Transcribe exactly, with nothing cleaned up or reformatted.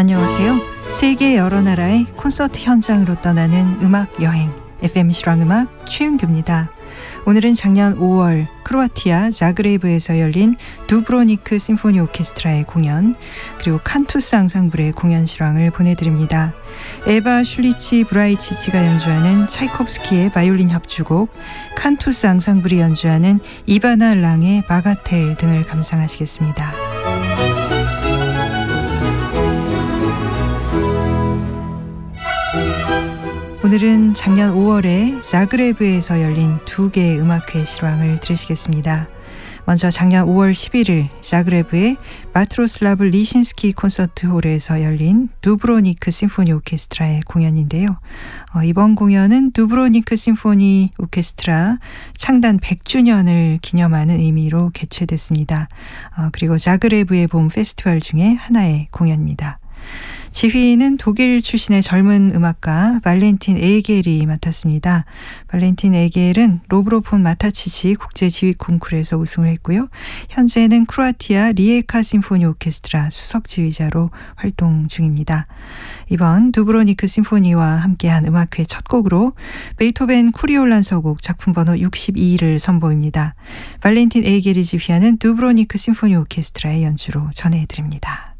안녕하세요. 세계 여러 나라의 콘서트 현장으로 떠나는 음악 여행 에프엠 실황음악 최윤규입니다. 오늘은 작년 오월 크로아티아 자그레브에서 열린 두브로니크 심포니 오케스트라의 공연, 그리고 칸투스 앙상블의 공연 실황을 보내드립니다. 에바 슐리치 브라이치치가 연주하는 차이콥스키의 바이올린 협주곡, 칸투스 앙상블이 연주하는 이바나 랑의 바가텔 등을 감상하시겠습니다. 오늘은 작년 오월에 자그레브에서 열린 두 개의 음악회 실황을 들으시겠습니다. 먼저 작년 오월 십일일 자그레브의 바트로슬라브 리신스키 콘서트홀에서 열린 두브로니크 심포니 오케스트라의 공연인데요. 어, 이번 공연은 두브로니크 심포니 오케스트라 창단 백 주년을 기념하는 의미로 개최됐습니다. 어, 그리고 자그레브의 봄 페스티벌 중에 하나의 공연입니다. 지휘는 독일 출신의 젊은 음악가 발렌틴 에겔이 맡았습니다. 발렌틴 에겔은 로브로폰 마타치치 국제지휘 콩쿠르에서 우승을 했고요. 현재는 크로아티아 리에카 심포니 오케스트라 수석 지휘자로 활동 중입니다. 이번 두브로니크 심포니와 함께한 음악회 첫 곡으로 베토벤 코리올란서곡 작품 번호 육십이를 선보입니다. 발렌틴 에겔이 지휘하는 두브로니크 심포니 오케스트라의 연주로 전해드립니다.